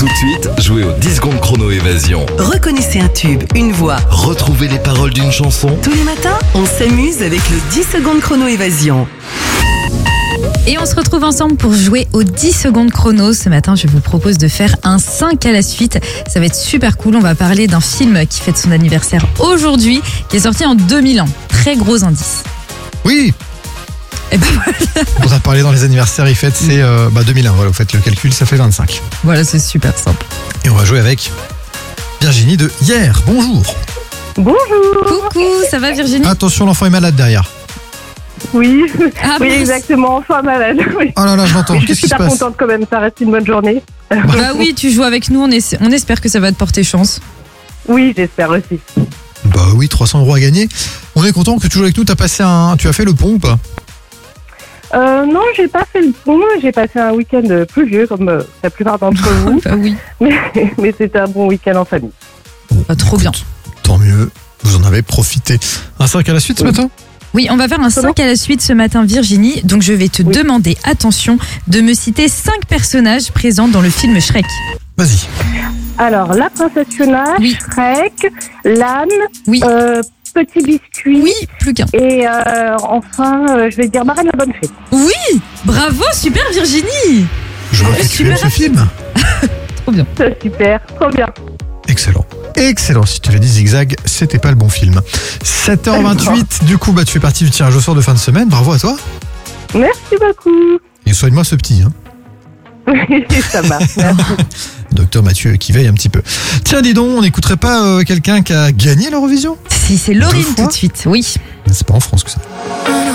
Tout de suite, jouez au 10 secondes chrono évasion. Reconnaissez un tube, une voix. Retrouvez les paroles d'une chanson. Tous les matins, on s'amuse avec le 10 secondes chrono évasion. Et on se retrouve ensemble pour jouer aux 10 secondes chrono. Ce matin, je vous propose de faire un 5 à la suite. Ça va être super cool. On va parler d'un film qui fête son anniversaire aujourd'hui, qui est sorti en 2001. Très gros indice. Oui. Et ben voilà. On a parlé dans les anniversaires, il fête c'est 2001. Voilà, vous faites le calcul, ça fait 25. Voilà, c'est super simple. Et on va jouer avec Virginie de hier. Bonjour. Bonjour. Coucou, ça va Virginie? Attention, l'enfant est malade derrière. Oui, Ah, oui, mince. exactement, enfin malade. Oui. Oh là là, je l'entends. Je suis Qu'est-ce qui se super passe? contente quand même, ça reste une bonne journée. Bah oui, tu joues avec nous. On espère que ça va te porter chance. Oui, j'espère aussi. Bah oui, 300 € à gagner. On est content que tu joues avec nous. Tu as fait le pont ou pas? Non, j'ai pas fait le pont, j'ai passé un week-end pluvieux comme la plupart d'entre vous, Bah oui, mais c'était un bon week-end en famille. Bon, bah, trop bien. Tant mieux. Vous en avez profité. Un 5 à la suite ce matin? Oui, on va faire un 5 à la suite ce matin, Virginie. Donc, je vais te demander, attention, de me citer 5 personnages présents dans le film Shrek. Vas-y. Alors, la princesse Fiona, Oui. Shrek, l'âne, Oui. Petit Biscuit, Oui, plus qu'un. et enfin, je vais dire Marraine la Bonne Fée. Oui, bravo, super Virginie. Je vois que tu super aimes ce rapide. film. Trop bien. Super, trop bien. Excellent. Excellent. Si tu avais dit zigzag, c'était pas le bon film. 7h28. Du coup, tu fais partie du tirage au sort de fin de semaine. Bravo à toi. Merci beaucoup. Et soigne-moi ce petit. Ça marche, merci. Docteur Mathieu qui veille un petit peu. Tiens, dis donc, on n'écouterait pas quelqu'un qui a gagné l'Eurovision? Si, c'est Laurine Deux fois tout de suite, oui. C'est pas en France que ça.